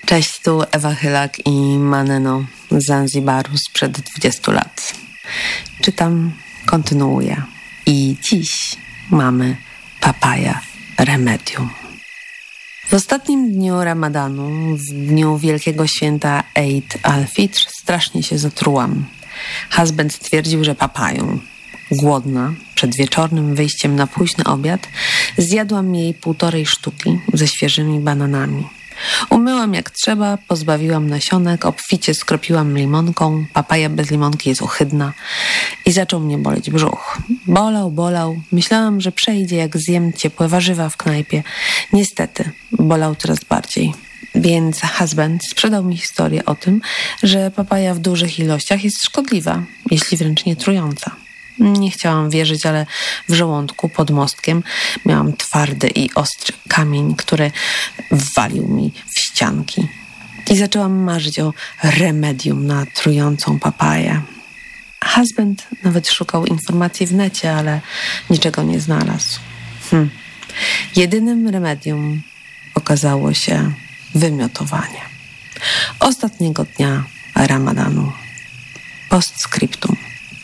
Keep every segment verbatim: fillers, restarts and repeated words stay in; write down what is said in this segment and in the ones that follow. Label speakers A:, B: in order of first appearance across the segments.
A: Cześć, tu Ewa Chylak i Maneno z Zanzibaru sprzed dwudziestu lat. Czytam, kontynuuję i dziś mamy Papaja Remedium. W ostatnim dniu Ramadanu, w dniu wielkiego święta Eid al-Fitr, strasznie się zatrułam. Husband twierdził, że papają. Głodna, przed wieczornym wyjściem na późny obiad, zjadłam jej półtorej sztuki ze świeżymi bananami. Umyłam jak trzeba, pozbawiłam nasionek, obficie skropiłam limonką, papaja bez limonki jest ohydna i zaczął mnie boleć brzuch. Bolał, bolał, myślałam, że przejdzie jak zjem ciepłe warzywa w knajpie. Niestety, bolał coraz bardziej. Więc husband sprzedał mi historię o tym, że papaja w dużych ilościach jest szkodliwa, jeśli wręcz nie trująca. Nie chciałam wierzyć, ale w żołądku pod mostkiem miałam twardy i ostry kamień, który walił mi w ścianki. I zaczęłam marzyć o remedium na trującą papaję. Husband nawet szukał informacji w necie, ale niczego nie znalazł. Hm. Jedynym remedium okazało się wymiotowanie. Ostatniego dnia Ramadanu. Postscriptum.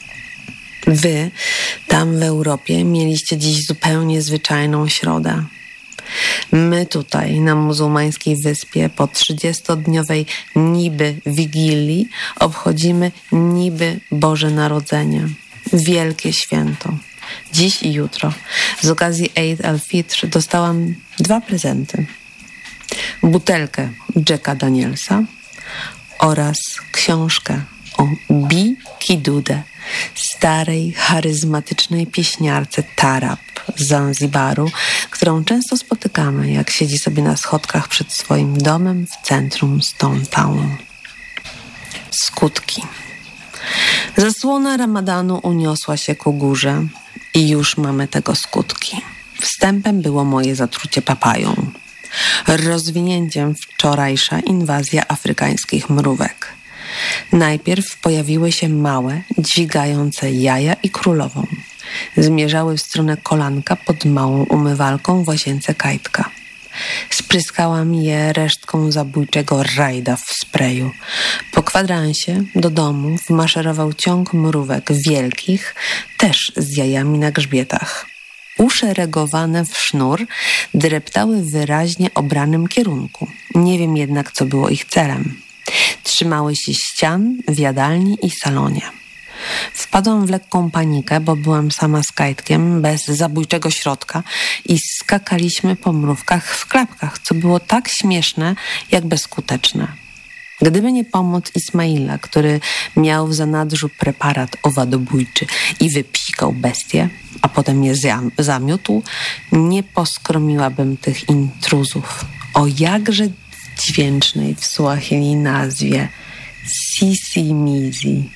A: Wy, tam w Europie, mieliście dziś zupełnie zwyczajną środę. My tutaj, na muzułmańskiej wyspie, po trzydziestodniowej niby Wigilii, obchodzimy niby Boże Narodzenie. Wielkie święto. Dziś i jutro, z okazji Eid al-Fitr, dostałam dwa prezenty. Butelkę Jacka Danielsa oraz książkę o Bi Kidude, starej, charyzmatycznej pieśniarce Tarab z Zanzibaru, którą często spotykamy, jak siedzi sobie na schodkach przed swoim domem w centrum Stone Town. Skutki. Zasłona Ramadanu uniosła się ku górze i już mamy tego skutki. Wstępem było moje zatrucie papają. Rozwinięciem wczorajsza inwazja afrykańskich mrówek. Najpierw pojawiły się małe, dźwigające jaja i królową. Zmierzały w stronę kolanka pod małą umywalką w łazience Kajtka. Spryskałam je resztką zabójczego rajda w sprayu. Po kwadransie do domu wmaszerował ciąg mrówek wielkich, też z jajami na grzbietach. Uszeregowane w sznur, dreptały w wyraźnie obranym kierunku. Nie wiem jednak, co było ich celem. Trzymały się ścian w jadalni i salonie. Wpadłam w lekką panikę, bo byłam sama z Kajtkiem, bez zabójczego środka i skakaliśmy po mrówkach w klapkach, co było tak śmieszne, jak bezskuteczne. Gdyby nie pomoc Ismaila, który miał w zanadrzu preparat owadobójczy i wypsikał bestie, a potem je zamiótł, nie poskromiłabym tych intruzów. O jakże dźwięcznej w Suahili nazwie Sisimizi.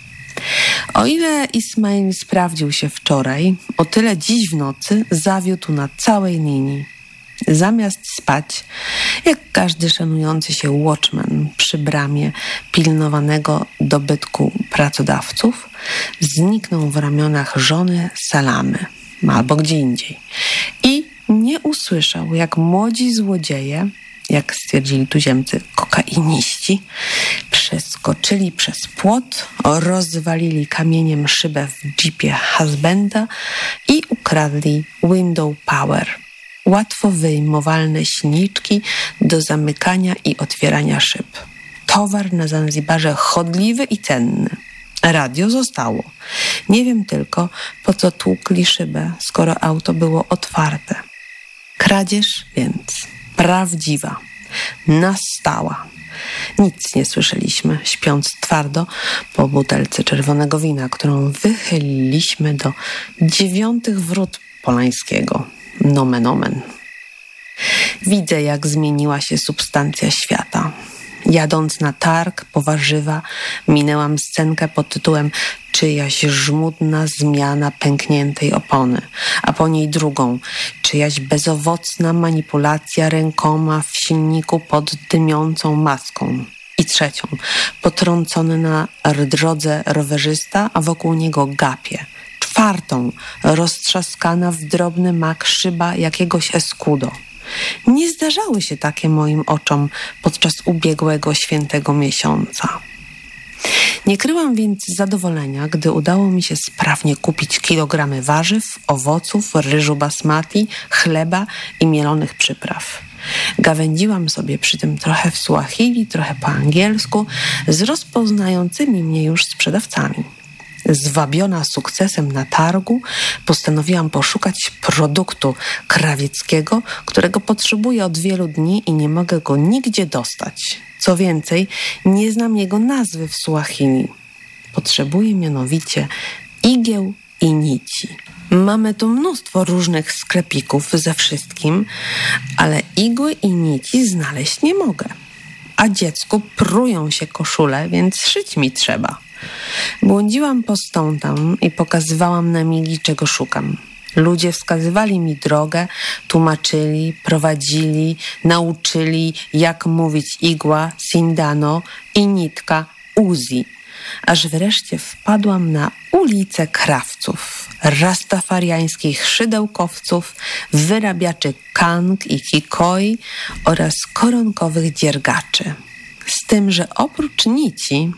A: O ile Ismail sprawdził się wczoraj, o tyle dziś w nocy zawiódł na całej linii. Zamiast spać, jak każdy szanujący się watchman przy bramie pilnowanego dobytku pracodawców, zniknął w ramionach żony Salamy albo gdzie indziej i nie usłyszał, jak młodzi złodzieje, jak stwierdzili tuziemcy kokainiści, przeskoczyli przez płot, rozwalili kamieniem szybę w jeepie husbanda i ukradli window power. Łatwo wyjmowalne silniczki do zamykania i otwierania szyb. Towar na Zanzibarze chodliwy i cenny. Radio zostało. Nie wiem tylko, po co tłukli szybę, skoro auto było otwarte. Kradzież więc prawdziwa, nastała. Nic nie słyszeliśmy, śpiąc twardo po butelce czerwonego wina, którą wychyliliśmy do dziewiątych wrót Polańskiego. Nomen omen. Widzę, jak zmieniła się substancja świata. Jadąc na targ po warzywa, minęłam scenkę pod tytułem Czyjaś żmudna zmiana pękniętej opony, a po niej drugą, czyjaś bezowocna manipulacja rękoma w silniku pod dymiącą maską. I trzecią, potrącony na drodze rowerzysta, a wokół niego gapie. Czwartą, roztrzaskana w drobny mak szyba jakiegoś Escudo. Nie zdarzały się takie moim oczom podczas ubiegłego świętego miesiąca. Nie kryłam więc zadowolenia, gdy udało mi się sprawnie kupić kilogramy warzyw, owoców, ryżu basmati, chleba i mielonych przypraw. Gawędziłam sobie przy tym trochę w Suahili, trochę po angielsku, z rozpoznającymi mnie już sprzedawcami. Zwabiona sukcesem na targu, postanowiłam poszukać produktu krawieckiego, którego potrzebuję od wielu dni i nie mogę go nigdzie dostać. Co więcej, nie znam jego nazwy w Suahili. Potrzebuję mianowicie igieł i nici. Mamy tu mnóstwo różnych sklepików ze wszystkim, ale igły i nici znaleźć nie mogę. A dziecku prują się koszule, więc szyć mi trzeba. Błądziłam po stąd i pokazywałam na migi, czego szukam. Ludzie wskazywali mi drogę, tłumaczyli, prowadzili, nauczyli, jak mówić igła, sindano i nitka, uzi. Aż wreszcie wpadłam na ulicę krawców, rastafariańskich szydełkowców, wyrabiaczy kang i kikoi oraz koronkowych dziergaczy. Z tym, że oprócz nici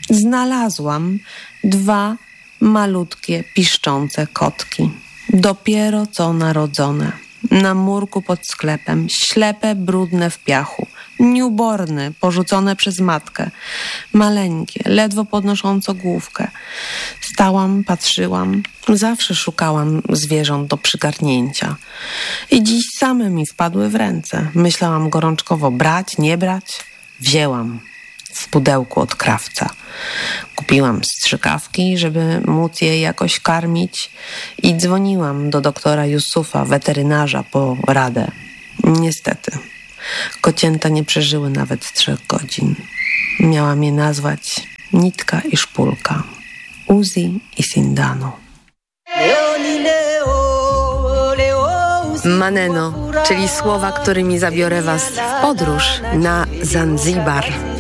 A: znalazłam dwa malutkie, piszczące kotki. Dopiero co narodzone. Na murku pod sklepem, ślepe, brudne w piachu. Newborny, porzucone przez matkę. Maleńkie, ledwo podnoszące główkę. Stałam, patrzyłam. Zawsze szukałam zwierząt do przygarnięcia. I dziś same mi wpadły w ręce. Myślałam gorączkowo brać, nie brać. Wzięłam. W pudełku od krawca. Kupiłam strzykawki, żeby móc je jakoś karmić i dzwoniłam do doktora Yusufa, weterynarza, po radę. Niestety, kocięta nie przeżyły nawet trzech godzin. Miałam je nazwać Nitka i Szpulka, Uzi i Sindano. Maneno, czyli słowa, którymi zabiorę was w podróż na Zanzibar.